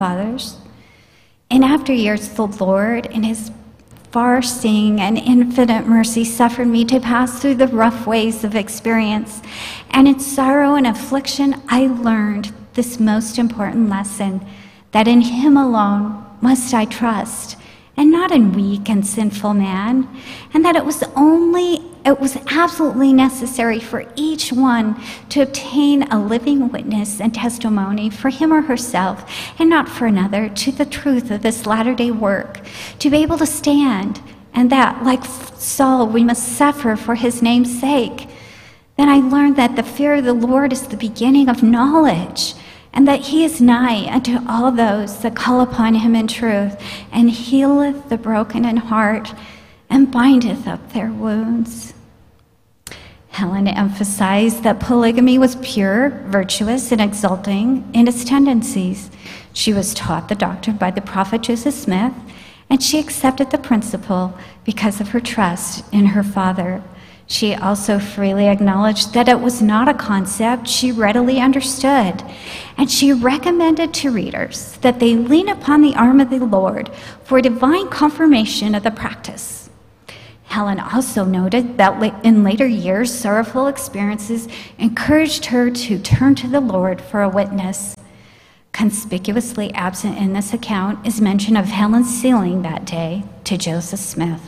fathers. In after years, the Lord, in his far-seeing and infinite mercy, suffered me to pass through the rough ways of experience. And in sorrow and affliction, I learned this most important lesson, that in him alone must I trust, and not in weak and sinful man, and that it was absolutely necessary for each one to obtain a living witness and testimony for him or herself, and not for another, to the truth of this latter-day work, to be able to stand, and that, like Saul, we must suffer for his name's sake. Then I learned that the fear of the Lord is the beginning of knowledge, and that he is nigh unto all those that call upon him in truth, and healeth the broken in heart, and bindeth up their wounds. Helen emphasized that polygamy was pure, virtuous, and exalting in its tendencies. She was taught the doctrine by the prophet Joseph Smith, and she accepted the principle because of her trust in her father. She also freely acknowledged that it was not a concept she readily understood, and she recommended to readers that they lean upon the arm of the Lord for divine confirmation of the practice. Helen also noted that in later years, sorrowful experiences encouraged her to turn to the Lord for a witness. Conspicuously absent in this account is mention of Helen's sealing that day to Joseph Smith.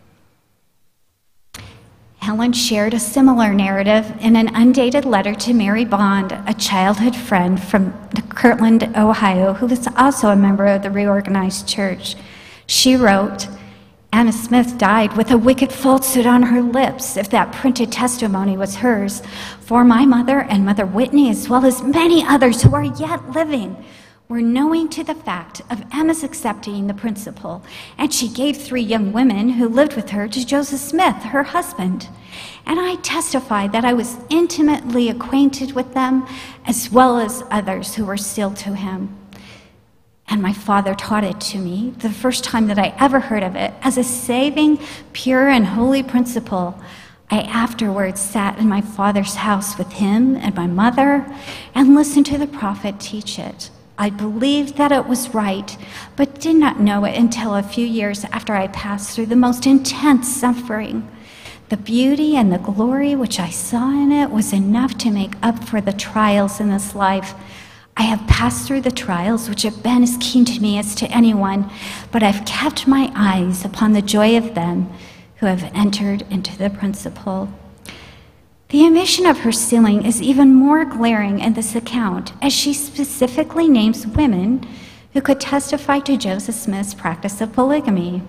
Helen shared a similar narrative in an undated letter to Mary Bond, a childhood friend from Kirtland, Ohio, who was also a member of the Reorganized Church. She wrote, "Anna Smith died with a wicked falsehood on her lips, if that printed testimony was hers. For my mother and Mother Whitney, as well as many others who are yet living, were knowing to the fact of Emma's accepting the principle, and she gave 3 young women who lived with her to Joseph Smith, her husband. And I testify that I was intimately acquainted with them, as well as others who were sealed to him. And my father taught it to me, the first time that I ever heard of it, as a saving, pure, and holy principle. I afterwards sat in my father's house with him and my mother and listened to the prophet teach it. I believed that it was right, but did not know it until a few years after I passed through the most intense suffering. The beauty and the glory which I saw in it was enough to make up for the trials in this life. I have passed through the trials which have been as keen to me as to anyone, but I've kept my eyes upon the joy of them who have entered into the principle." The omission of her sealing is even more glaring in this account, as she specifically names women who could testify to Joseph Smith's practice of polygamy.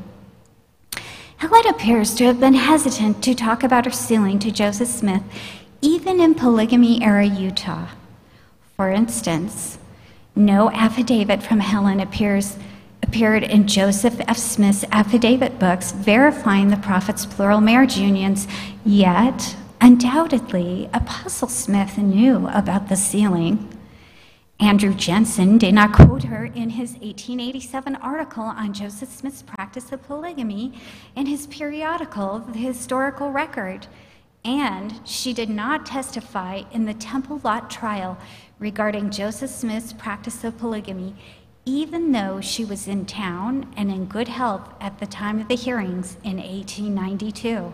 Helen appears to have been hesitant to talk about her sealing to Joseph Smith, even in polygamy-era Utah. For instance, no affidavit from Helen appeared in Joseph F. Smith's affidavit books verifying the prophet's plural marriage unions, yet undoubtedly, Apostle Smith knew about the sealing. Andrew Jensen did not quote her in his 1887 article on Joseph Smith's practice of polygamy in his periodical, The Historical Record, and she did not testify in the Temple Lot trial regarding Joseph Smith's practice of polygamy, even though she was in town and in good health at the time of the hearings in 1892.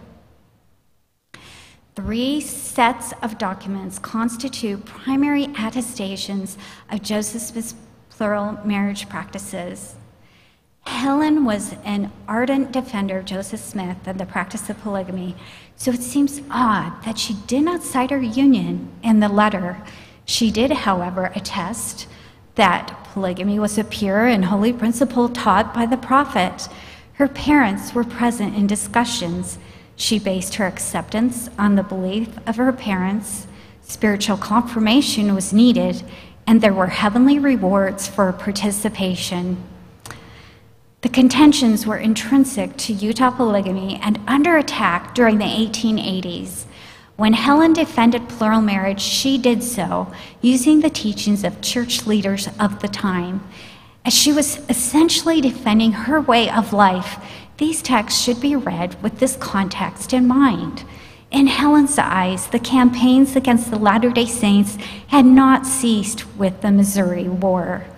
3 sets of documents constitute primary attestations of Joseph Smith's plural marriage practices. Helen was an ardent defender of Joseph Smith and the practice of polygamy, so it seems odd that she did not cite her union in the letter. She did, however, attest that polygamy was a pure and holy principle taught by the prophet. Her parents were present in discussions. She based her acceptance on the belief of her parents. Spiritual confirmation was needed, and there were heavenly rewards for participation. The contentions were intrinsic to Utah polygamy and under attack during the 1880s. When Helen defended plural marriage, she did so using the teachings of church leaders of the time. As she was essentially defending her way of life, these texts should be read with this context in mind. In Helen's eyes, the campaigns against the Latter-day Saints had not ceased with the Missouri War.